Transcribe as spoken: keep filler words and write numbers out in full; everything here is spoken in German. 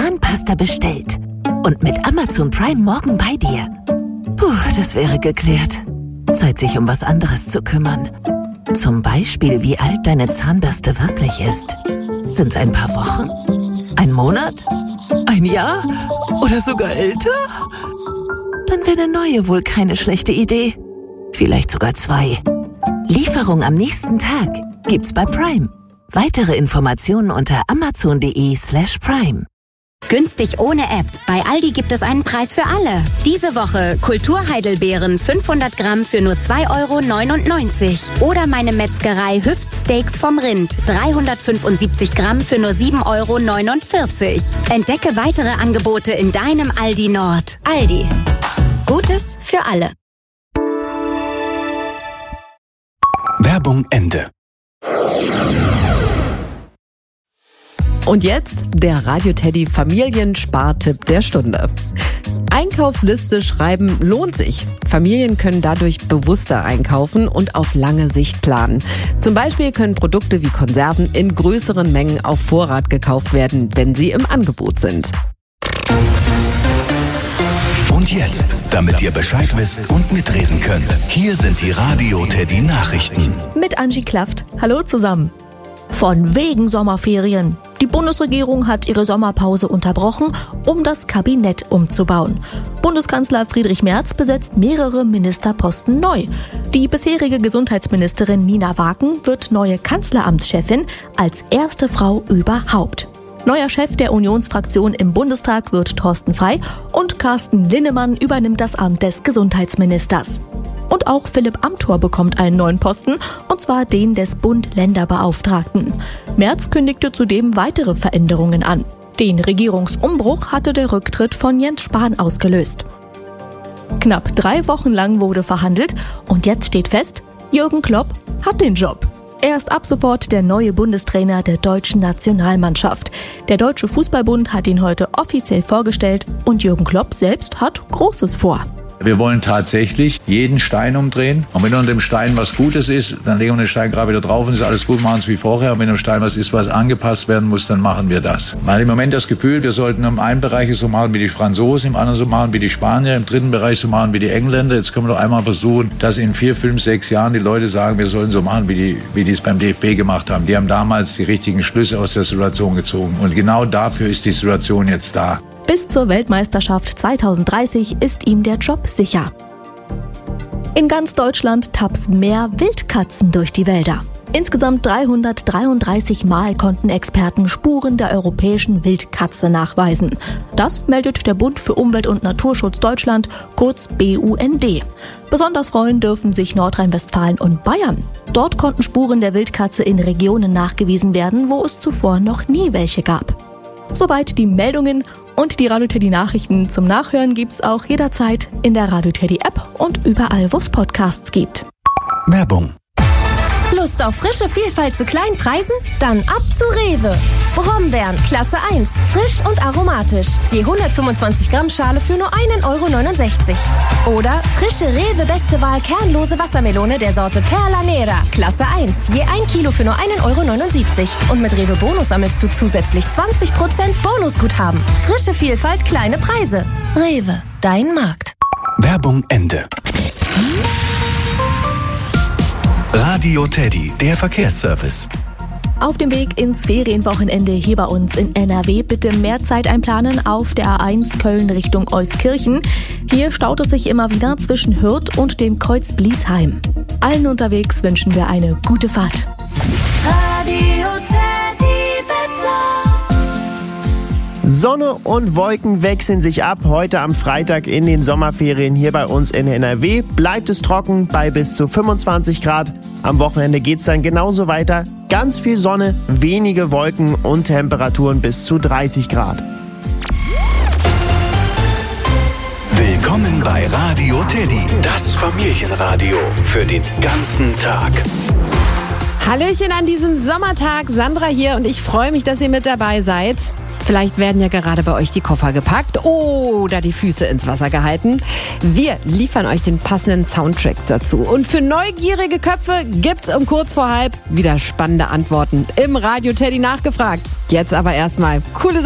Zahnpasta bestellt und mit Amazon Prime morgen bei dir. Puh, das wäre geklärt. Zeit, sich um was anderes zu kümmern. Zum Beispiel, wie alt deine Zahnbürste wirklich ist. Sind's ein paar Wochen? Ein Monat? Ein Jahr? Oder sogar älter? Dann wäre eine neue wohl keine schlechte Idee. Vielleicht sogar zwei. Lieferung am nächsten Tag gibt's bei Prime. Weitere Informationen unter amazon.de slash prime. Günstig ohne App. Bei Aldi gibt es einen Preis für alle. Diese Woche Kulturheidelbeeren fünfhundert Gramm für nur zwei Euro neunundneunzig. Oder meine Metzgerei Hüftsteaks vom Rind dreihundertfünfundsiebzig Gramm für nur sieben Euro neunundvierzig. Entdecke weitere Angebote in deinem Aldi Nord. Aldi. Gutes für alle. Werbung Ende. Und jetzt der Radio Teddy Familienspartipp der Stunde. Einkaufsliste schreiben lohnt sich. Familien können dadurch bewusster einkaufen und auf lange Sicht planen. Zum Beispiel können Produkte wie Konserven in größeren Mengen auf Vorrat gekauft werden, wenn sie im Angebot sind. Und jetzt, damit ihr Bescheid wisst und mitreden könnt, hier sind die Radio Teddy Nachrichten. Mit Angie Klaft. Hallo zusammen. Von wegen Sommerferien. Die Bundesregierung hat ihre Sommerpause unterbrochen, um das Kabinett umzubauen. Bundeskanzler Friedrich Merz besetzt mehrere Ministerposten neu. Die bisherige Gesundheitsministerin Nina Waken wird neue Kanzleramtschefin als erste Frau überhaupt. Neuer Chef der Unionsfraktion im Bundestag wird Thorsten Frey und Carsten Linnemann übernimmt das Amt des Gesundheitsministers. Und auch Philipp Amthor bekommt einen neuen Posten, und zwar den des Bund-Länder-Beauftragten. Merz kündigte zudem weitere Veränderungen an. Den Regierungsumbruch hatte der Rücktritt von Jens Spahn ausgelöst. Knapp drei Wochen lang wurde verhandelt und jetzt steht fest, Jürgen Klopp hat den Job. Er ist ab sofort der neue Bundestrainer der deutschen Nationalmannschaft. Der Deutsche Fußballbund hat ihn heute offiziell vorgestellt und Jürgen Klopp selbst hat Großes vor. Wir wollen tatsächlich jeden Stein umdrehen. Und wenn unter dem Stein was Gutes ist, dann legen wir den Stein gerade wieder drauf und ist alles gut, machen es wie vorher. Und wenn unter dem Stein was ist, was angepasst werden muss, dann machen wir das. Man hat im Moment das Gefühl, wir sollten im einen Bereich so machen wie die Franzosen, im anderen so machen wie die Spanier, im dritten Bereich so machen wie die Engländer. Jetzt können wir doch einmal versuchen, dass in vier, fünf, sechs Jahren die Leute sagen, wir sollen so machen, wie die, wie die es beim D F B gemacht haben. Die haben damals die richtigen Schlüsse aus der Situation gezogen. Und genau dafür ist die Situation jetzt da. Bis zur Weltmeisterschaft zweitausenddreißig ist ihm der Job sicher. In ganz Deutschland tapsen mehr Wildkatzen durch die Wälder. Insgesamt dreihundertdreiunddreißig Mal konnten Experten Spuren der europäischen Wildkatze nachweisen. Das meldet der Bund für Umwelt und Naturschutz Deutschland, kurz B U N D. Besonders freuen dürfen sich Nordrhein-Westfalen und Bayern. Dort konnten Spuren der Wildkatze in Regionen nachgewiesen werden, wo es zuvor noch nie welche gab. Soweit die Meldungen und die Radio Teddy Nachrichten zum Nachhören gibt's auch jederzeit in der Radio Teddy App und überall, wo es Podcasts gibt. Werbung. Lust auf frische Vielfalt zu kleinen Preisen? Dann ab zu Rewe. Brombeeren, Klasse eins, frisch und aromatisch. Je hundertfünfundzwanzig Gramm Schale für nur ein Euro neunundsechzig. Oder frische Rewe Beste Wahl kernlose Wassermelone der Sorte Perla Nera, Klasse eins. Je ein Kilo für nur ein Euro neunundsiebzig. Und mit Rewe Bonus sammelst du zusätzlich zwanzig Prozent Bonusguthaben. Frische Vielfalt, kleine Preise. Rewe, dein Markt. Werbung Ende. Radio Teddy, der Verkehrsservice. Auf dem Weg ins Ferienwochenende hier bei uns in N R W bitte mehr Zeit einplanen auf der A eins Köln Richtung Euskirchen. Hier staut es sich immer wieder zwischen Hürth und dem Kreuz Bliesheim. Allen unterwegs wünschen wir eine gute Fahrt. Radio Teddy Wetter. Sonne und Wolken wechseln sich ab. Heute am Freitag in den Sommerferien hier bei uns in N R W bleibt es trocken bei bis zu fünfundzwanzig Grad. Am Wochenende geht's dann genauso weiter. Ganz viel Sonne, wenige Wolken und Temperaturen bis zu dreißig Grad. Willkommen bei Radio Teddy, das Familienradio für den ganzen Tag. Hallöchen an diesem Sommertag, Sandra hier und ich freue mich, dass ihr mit dabei seid. Vielleicht werden ja gerade bei euch die Koffer gepackt oder die Füße ins Wasser gehalten. Wir liefern euch den passenden Soundtrack dazu. Und für neugierige Köpfe gibt's um kurz vor halb wieder spannende Antworten im Radio Teddy nachgefragt. Jetzt aber erstmal coole